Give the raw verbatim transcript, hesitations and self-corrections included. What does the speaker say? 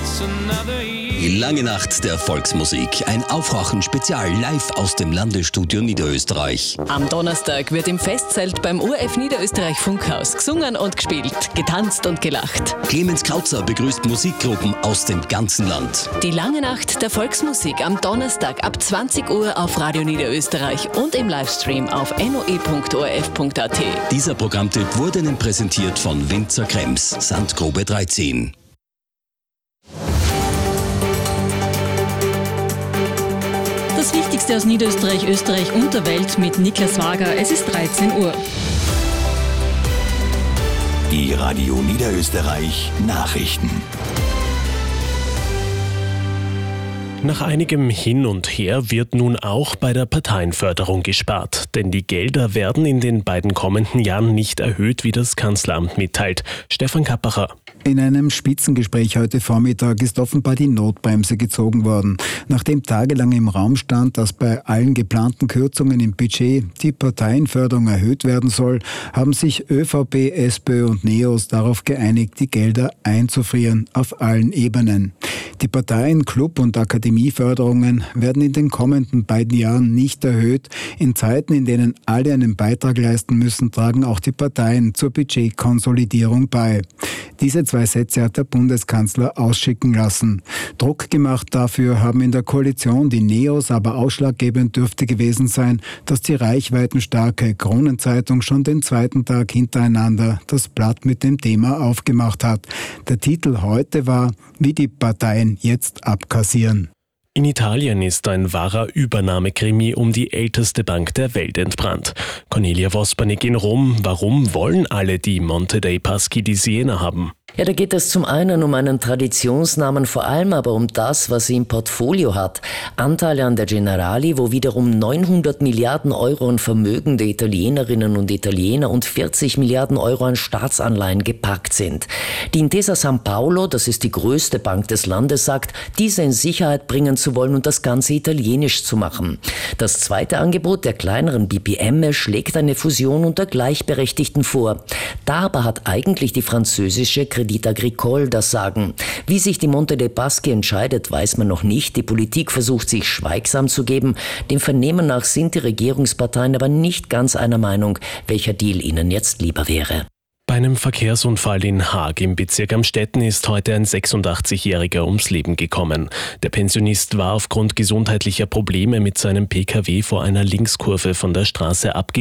Die lange Nacht der Volksmusik. Ein Aufwachen-Spezial live aus dem Landesstudio Niederösterreich. Am Donnerstag wird im Festzelt beim O R F Niederösterreich Funkhaus gesungen und gespielt, getanzt und gelacht. Clemens Krautzer begrüßt Musikgruppen aus dem ganzen Land. Die lange Nacht der Volksmusik am Donnerstag ab zwanzig Uhr auf Radio Niederösterreich und im Livestream auf n o e punkt o r f punkt a t. Dieser Programmtipp wurde Ihnen präsentiert von Winzer Krems, Sandgrube dreizehn. Das Wichtigste aus Niederösterreich, Österreich und der Welt mit Niklas Wager. Es ist dreizehn Uhr. Die Radio Niederösterreich Nachrichten. Nach einigem Hin und Her wird nun auch bei der Parteienförderung gespart, denn die Gelder werden in den beiden kommenden Jahren nicht erhöht, wie das Kanzleramt mitteilt. Stefan Kappacher. In einem Spitzengespräch heute Vormittag ist offenbar die Notbremse gezogen worden. Nachdem tagelang im Raum stand, dass bei allen geplanten Kürzungen im Budget die Parteienförderung erhöht werden soll, haben sich ÖVP, SPÖ und NEOS darauf geeinigt, die Gelder einzufrieren auf allen Ebenen. Die Parteien-, Club- und Akademieförderungen werden in den kommenden beiden Jahren nicht erhöht. In Zeiten, in denen alle einen Beitrag leisten müssen, tragen auch die Parteien zur Budgetkonsolidierung bei. Diese zwei Sätze hat der Bundeskanzler ausschicken lassen. Druck gemacht dafür haben in der Koalition die NEOS, aber ausschlaggebend dürfte gewesen sein, dass die reichweitenstarke Kronenzeitung schon den zweiten Tag hintereinander das Blatt mit dem Thema aufgemacht hat. Der Titel heute war, wie die Parteien jetzt abkassieren. In Italien ist ein wahrer Übernahmekrimi um die älteste Bank der Welt entbrannt. Cornelia Vospanik in Rom. Warum wollen alle die Monte dei Paschi di Siena haben? Ja, da geht es zum einen um einen Traditionsnamen, vor allem aber um das, was sie im Portfolio hat. Anteile an der Generali, wo wiederum neunhundert Milliarden Euro an Vermögen der Italienerinnen und Italiener und vierzig Milliarden Euro an Staatsanleihen geparkt sind. Die Intesa San Paolo, das ist die größte Bank des Landes, sagt, diese in Sicherheit bringen zu wollen und das Ganze italienisch zu machen. Das zweite Angebot der kleineren B P M schlägt eine Fusion unter Gleichberechtigten vor. Da aber hat eigentlich die französische Crédit Agricole das Sagen. Wie sich die Monte dei Paschi entscheidet, weiß man noch nicht. Die Politik versucht sich schweigsam zu geben. Dem Vernehmen nach sind die Regierungsparteien aber nicht ganz einer Meinung, welcher Deal ihnen jetzt lieber wäre. Bei einem Verkehrsunfall in Haag im Bezirk Amstetten ist heute ein sechsundachtzigjähriger ums Leben gekommen. Der Pensionist war aufgrund gesundheitlicher Probleme mit seinem P K W vor einer Linkskurve von der Straße abgekommen.